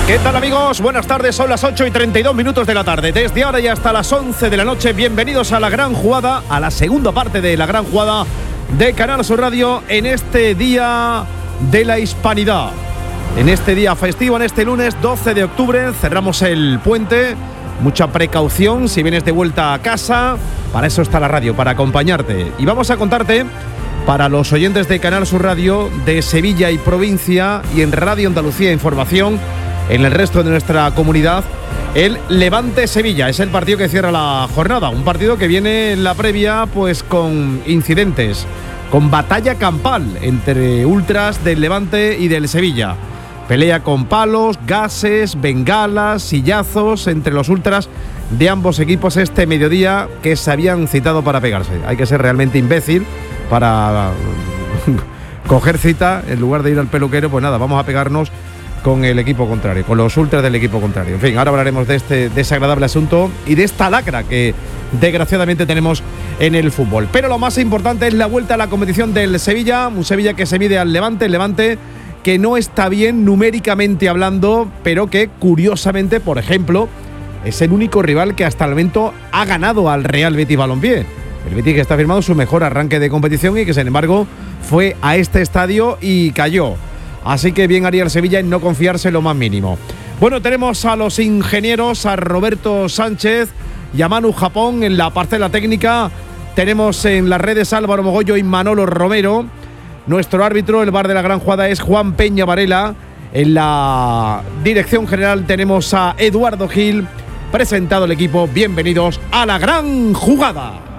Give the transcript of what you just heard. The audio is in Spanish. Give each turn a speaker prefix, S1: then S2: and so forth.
S1: ¿Qué tal, amigos? Buenas tardes, son las 8:32 de la tarde. Desde ahora y hasta las 11 de la noche, bienvenidos a la gran jugada, a la segunda parte de la gran jugada de Canal Sur Radio en este Día de la Hispanidad. En este día festivo, en este lunes 12 de octubre, cerramos el puente. Mucha precaución si vienes de vuelta a casa. Para eso está la radio, para acompañarte. Y vamos a contarte, para los oyentes de Canal Sur Radio, de Sevilla y provincia, y en Radio Andalucía Información, en el resto de nuestra comunidad, el Levante Sevilla. Es el partido que cierra la jornada. Un partido que viene en la previa pues con incidentes, con batalla campal entre ultras del Levante y del Sevilla. Pelea con palos, gases, bengalas, sillazos entre los ultras de ambos equipos este mediodía, que se habían citado para pegarse. Hay que ser realmente imbécil para coger cita en lugar de ir al peluquero. Pues nada, vamos a pegarnos con el equipo contrario, con los ultras del equipo contrario. En fin, ahora hablaremos de este desagradable asunto y de esta lacra que desgraciadamente tenemos en el fútbol. Pero lo más importante es la vuelta a la competición del Sevilla, un Sevilla que se mide al Levante, el Levante que no está bien numéricamente hablando, pero que curiosamente, por ejemplo, es el único rival que hasta el momento ha ganado al Real Betis Balompié. El Betis que está firmando su mejor arranque de competición y que sin embargo fue a este estadio y cayó. Así que bien haría el Sevilla en no confiarse lo más mínimo. Bueno, tenemos a los ingenieros, a Roberto Sánchez y a Manu Japón en la parcela técnica. Tenemos en las redes a Álvaro Mogollón y Manolo Romero. Nuestro árbitro, el bar de la gran jugada, es Juan Peña Varela. En la dirección general tenemos a Eduardo Gil. Presentado el equipo, bienvenidos a la gran jugada.